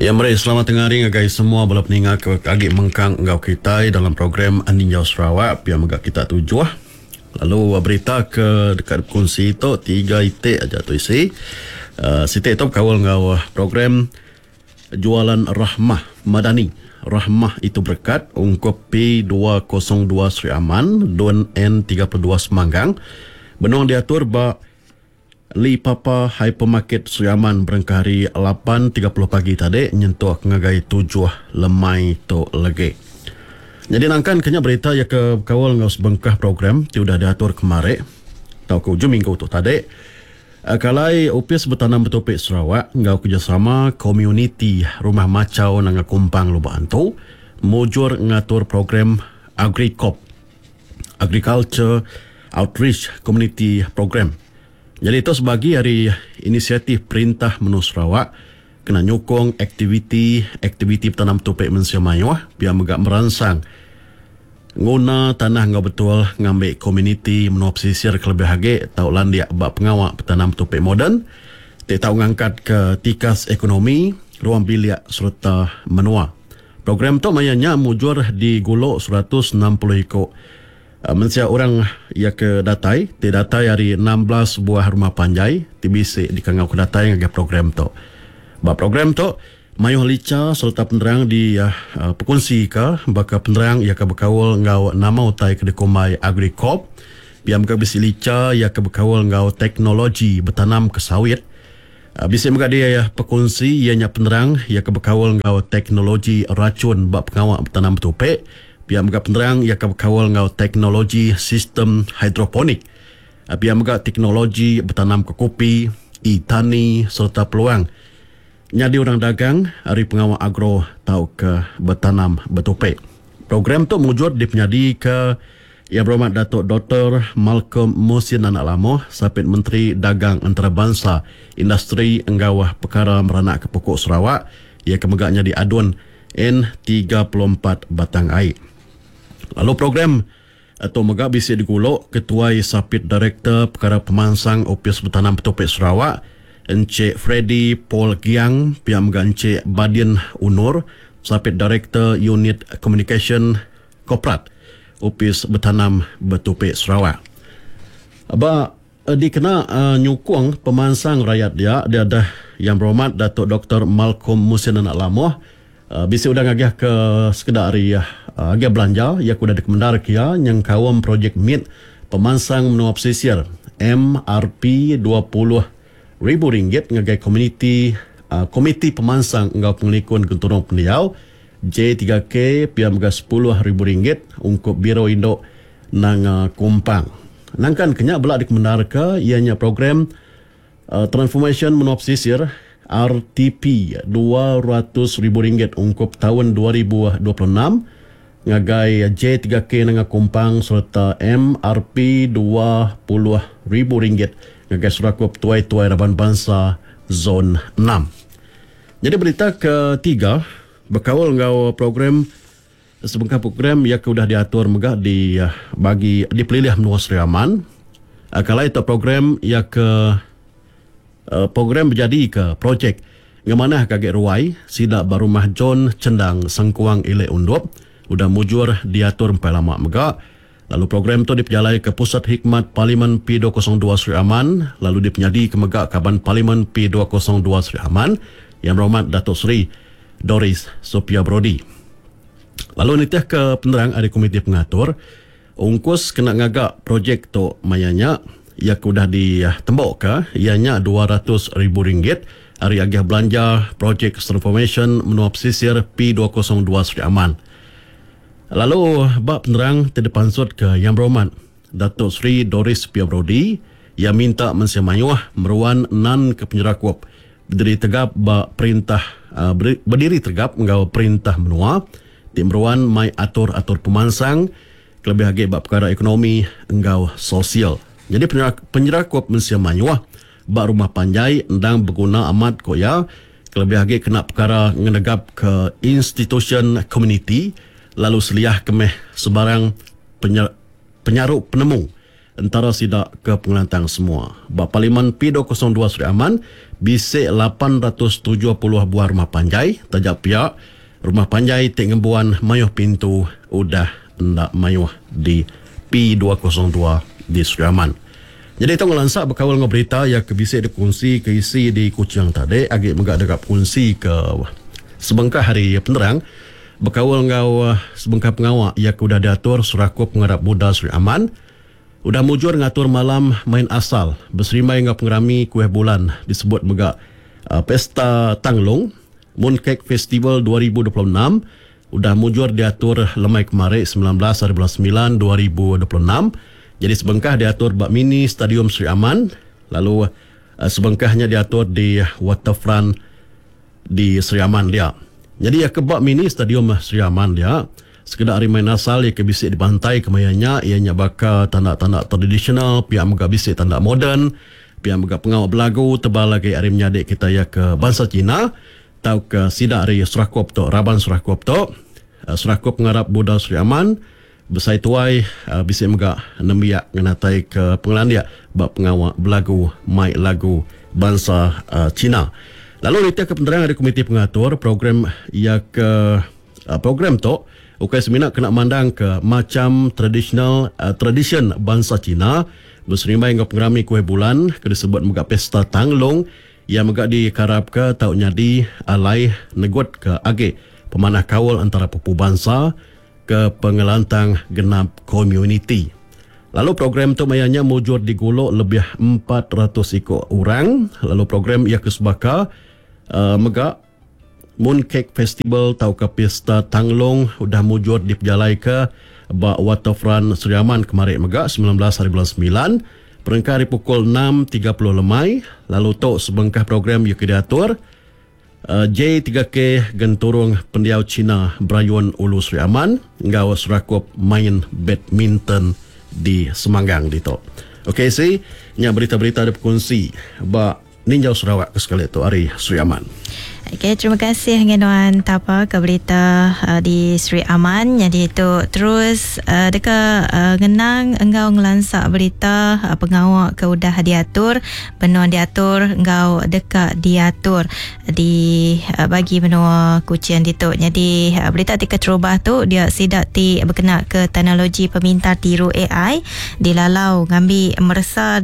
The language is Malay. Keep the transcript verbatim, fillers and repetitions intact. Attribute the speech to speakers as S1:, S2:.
S1: Ya, mari selamat tengah hari guys semua bala peningat ke kagi mengkang ngau kita dalam program Aninjau Sarawak pia megak kita tujuh. Lalu berita ke dekat kunci itu tiga itik aja tu isi. Uh, sitik itu kawal ngau program jualan rahmah madani. Rahmah itu berkat ungkup P dua kosong dua Sri Aman Don N tiga puluh dua Semanggang. Benuang diatur ba Li Papa Hypermarket Sri Aman berengkari lapan tiga puluh pagi tadi nyentuh ngagai tujuh lemai tu lagi. Jadi nangkan kena berita ya ke kawal ngau sebengkah program ti udah diatur kemarin tau ke ujung minggu tu tadi. Kalai Opis Bertanam Betopik Sarawak ngau kerjasama komuniti Rumah Macau nanga Kumpang Lubang tu mujur ngatur program AgriCop Agriculture Outreach Community Program. Jadi itu sebagai hari inisiatif Perintah Menu Sarawak kena nyokong aktiviti-aktiviti bertanam topik Malaysia Mayuah biar megak merangsang nguna tanah ngau betul ngambil komuniti menu pesisir kelebih hage tau landiak bak pengawak bertanam topik moden tak tahu ngangkat ke tikas ekonomi ruang biliak serta menua. Program tu mayanya mujur di Gulok seratus enam puluh ikut Uh, Malaysia orang ia ke datai, ti datai hari enam belas buah rumah panjai, ti bisik di kangau ke datai ngagak program tu. Ba program tu mayuh lica serta penerang di uh, uh, pekongsi ke baka penerang ia ke berkawal ngau nama utai ke dekomai AgriCop. Biar mereka bisik lica ia ke berkawal ngau teknologi bertanam ke sawit. Uh, bisik mereka dia ya pekongsi ianya penerang ia ke berkawal ngau teknologi racun bak pengawak bertanam topik. Biar mereka penerang ia akan berkawal ngau teknologi sistem hidroponik. Biar mereka teknologi bertanam ke kopi, e-tani serta peluang. Nyadi orang dagang, hari pengawal agro tau ke bertanam betopik. Program tu mewujud di penyadi ke Yang Berhormat Datuk Doktor Malcolm Musin Anak Lamo, Sapit Menteri Dagang Antarabangsa Industri Enggawah Perkara Meranak ke Pokok Sarawak. Ia kemegaknya di aduan N tiga puluh empat Batang Air. Lalu program atau megak bisik digulok Ketua Sapit Direktur Perkara Pemansang Opis Bertanam Betopik Sarawak Encik Freddy Paul Giang pihak megak Encik Badin Unur Sapit Direktur Unit Communication Korporat Opis Bertanam Betopik Sarawak. Aba dikena uh, nyukung pemansang rakyat dia dia ada Yang Berhormat Datuk Doktor Malcolm Musin Anak Lamo. Uh, bisik udah ngagih ke sekedar hari uh, agak belanja ia kuda dikemendar kia yang kawam projek mit pemansang menua pesisir M R P dua puluh ribu ringgit ngagai komuniti uh, komiti pemansang ngau pengelikun kenturung pendiau J tiga K pia mega sepuluh ribu ringgit untuk biro induk nang uh, Kumpang. Nangkan kenyak belak dikemendar ke ianya program uh, transformation menua pesisir R T P dua ratus ribu ringgit untuk tahun dua ribu dua puluh enam ngagai J tiga K nanga Kumpang serta M R P dua puluh ribu ringgit ngagai Surakup Tuai-Tuai Raban Bangsa Zon enam. Jadi berita ketiga berkawal ngau program sebengkah program yang sudah diatur megah di bagi dipilih menua Sri Aman. Kalau itu program yang ke Uh, program berjadi ke projek ngamana kaget ruai sida barumah John Cendang Sengkuang Ile Undup udah mujur diatur empat lama megak. Lalu program tu diperjalai ke Pusat Hikmat Parlimen P dua kosong dua Sri Aman, lalu dipenyadi ke megak Kaban Parlimen P dua kosong dua Sri Aman Yang Berhormat Datuk Seri Doris Sophia Brody. Lalu nitih ke penerang ada komiti pengatur ungkus kena ngagak projek tu mayanya ia sudah ditembok ke ianya dua ratus ribu ringgit hari agih belanja projek transformation menua pesisir P dua kosong dua Sri Aman. Lalu bab penerang terdepan sud ke Yang Berhormat Datuk Seri Doris Sophia Brody yang minta Malaysia Mayuah meruan nan ke penyerakup berdiri tegap bak perintah uh, berdiri tegap menggawa perintah menua tim meruan mai atur-atur pemansang kelebih agih bab perkara ekonomi enggau sosial. Jadi penyerakup Malaysia Mayuah bak rumah panjai endang berguna amat koya kelebih lagi kena perkara ngenegap ke institution community lalu seliah kemeh sebarang penyer, penyarup penemu antara sidak ke pengelantang semua. Bak Parlimen P dua kosong dua Sri Aman bisik lapan ratus tujuh puluh buah rumah panjai tajak pihak rumah panjai tik ngebuan mayuh pintu udah ndak mayuh di P dua kosong dua di Seri Aman. Jadi itu ngelansak berkawal dengan berita yang kebisik dikongsi ke isi di Kuching tadi agak megak dekat kongsi ke sebengkah hari penerang berkawal ngau sebengkah pengawak yang sudah diatur surakup pengarap muda Seri Aman udah mujur ngatur malam main asal berserimai ngau pengerami kuih bulan disebut megak uh, Pesta Tanglong Mooncake Festival dua ribu dua puluh enam udah mujur diatur lemai kemarin sembilan belas hari bulan sembilan dua ribu dua puluh enam. Jadi sebengkah diatur bak mini Stadium Seri Aman, lalu uh, sebengkahnya diatur di waterfront di Seri Aman dia. Jadi ya ke bak mini Stadium Seri Aman dia, sekedar hari main asal ya ke bisik di pantai kemayanya ianya bakal tanda-tanda tradisional, pihak megak bisik tanda moden, pihak megak pengawal belagu tebal lagi hari menyadik kita ya ke bangsa Cina, tau ke sidak hari Surakup tu, Raban Surakup tu, uh, Surakup pengarap Buddha Seri Aman. Besai tuai uh, bisik megak nembiak ngenatai ke pengelan dia bab pengawak belagu mai lagu bangsa uh, Cina. Lalu kita ke penerangan dari komiti pengatur program ia ke uh, program tu ukai seminar kena mandang ke macam tradisional uh, tradition bangsa Cina berserimai dengan pengerami kuih bulan ke disebut megak Pesta Tanglong yang megak dikarap ke tau nyadi alai negut ke age pemanah kawal antara pupu bangsa ke pengelantang genap community. Lalu program tu mayanya mujur diguluk lebih empat ratus ikut orang. Lalu program ia kesebaka uh, megak Mooncake Festival tau ke Pesta Tanglong udah mujur diperjalai ke bak waterfront Seri Aman kemarin megak sembilan belas hari bulan sembilan perengkah hari pukul enam tiga puluh lemai. Lalu tu sebengkah program ia diatur Uh, J tiga K genturung pendiau Cina Berayun Ulu Seri Aman ngau surakup main badminton di Semanggang dito. Okey si nya berita-berita ada berkongsi ba Ninjau Sarawak ke sekali tu hari Seri Aman.
S2: Okay, terima kasih Ngenuan Tapa ke berita uh, di Seri Aman. Jadi itu terus uh, dekat uh, ngenang engkau ngelansak berita uh, pengawak ke udah diatur, benua diatur engkau dekat diatur di uh, bagi benua Kuching itu. Jadi uh, berita tika terubah tu dia sidak ti berkenaan ke teknologi peminta tiru A I dilalau ngambil meresa